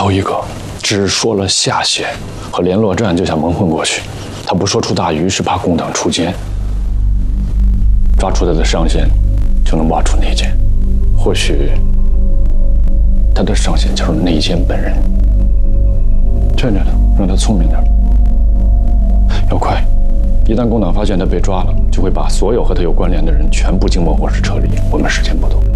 头一个只说了下线和联络站就想蒙混过去，他不说出大鱼是怕共党出奸，抓出他的上线就能挖出内奸，或许他的上线就是内奸本人。劝着他，让他聪明点，要快。一旦共党发现他被抓了，就会把所有和他有关联的人全部经莫或是撤离。我们时间不多。